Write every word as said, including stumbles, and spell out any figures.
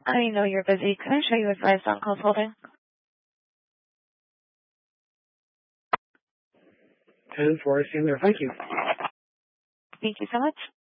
I know you're busy. Can I show you advised on calls holding? ten four, stand there. Thank you. Thank you so much.